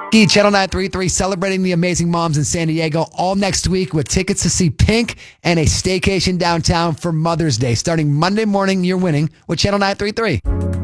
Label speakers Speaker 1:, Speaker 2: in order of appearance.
Speaker 1: Channel 933 celebrating the amazing moms in San Diego all next week with tickets to see Pink and a staycation downtown for Mother's Day. Starting Monday morning, you're winning with Channel 933.